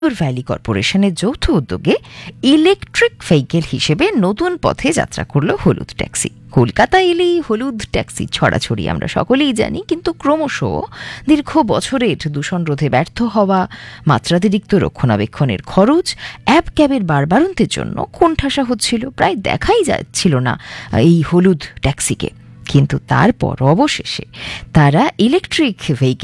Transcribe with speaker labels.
Speaker 1: Valley কর্পোরেশনের যৌথ উদ্যোগে ইলেকট্রিক ভেহিকেল হিসেবে নতুন পথে যাত্রা করলো হলুদ ট্যাক্সি। কলকাতা এলেই হলুদ ট্যাক্সি ছড়াছড়ি আমরা সকলেই জানি, কিন্তু ক্রমশ দীর্ঘ বছরের দূষণ রোধে ব্যর্থ হওয়া, মাত্রাতিরিক্ত রক্ষণাবেক্ষণের খরচ, অ্যাপ ক্যাবের বাড়বাড়ন্তের জন্য কোণঠাসা হচ্ছিল, প্রায় দেখাই যাচ্ছিল না এই হলুদ ট্যাক্সিকে। কিন্তু তারপর অবশেষে তারা ইলেকট্রিক ভেহিকেল